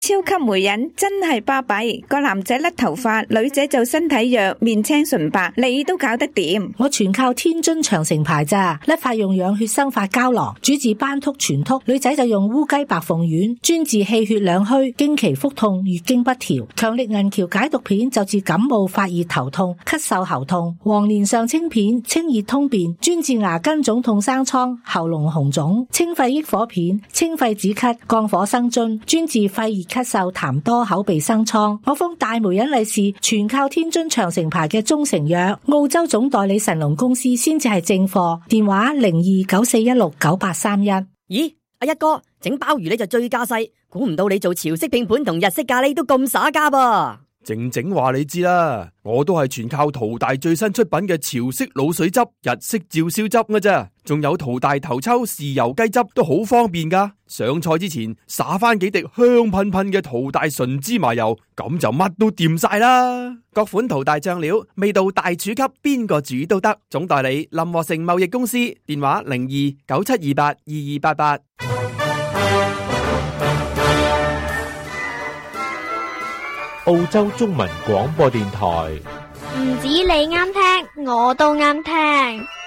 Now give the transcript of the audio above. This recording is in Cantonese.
超級媒人真係巴閉，個男仔甩頭髮，女仔就身體弱，面青唇白，你都搞得掂。 我全靠天津長城牌咋，甩髮用養血生髮膠囊，主治斑禿全禿，女仔就用烏雞白鳳丸，專治氣血兩虛、經期腹痛、月經不調。強力銀橋解毒片就治感冒、發熱、頭痛、咳嗽、喉痛。黃連上清片清熱通便，專治牙根腫痛、生瘡、喉嚨紅腫。清肺益火片清肺止咳、降火生津，專治肺熱咳嗽、痰多、口鼻生瘡。我封大媒人利是，全靠天津長城牌嘅中成藥，澳洲總代理神龍公司先至係正貨。電話0294169831。 咦，阿一哥整鮑魚你就最架勢，估唔到你做潮式拼盤同日式咖喱都咁耍家噃。 靜靜話你知啦，我都係全靠淘大最新出品嘅潮式滷水汁、日式照燒汁㗎咋，仲有淘大頭抽豉油雞汁都好方便噶。上菜之前灑翻幾滴香噴噴嘅淘大純芝麻油，咁就乜都掂晒啦。各款淘大醬料，味道大廚級，邊個煮都得。總代理林和成貿易公司，電話0297282288。 澳洲中文廣播電台。 唔止你啱聽，我都啱聽。